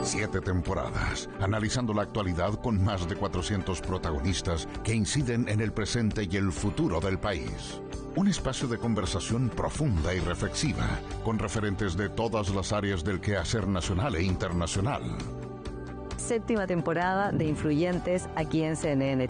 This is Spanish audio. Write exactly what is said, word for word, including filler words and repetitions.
Siete temporadas, analizando la actualidad con más de cuatrocientos protagonistas que inciden en el presente y el futuro del país. Un espacio de conversación profunda y reflexiva, con referentes de todas las áreas del quehacer nacional e internacional. Séptima temporada de Influyentes aquí en C N N.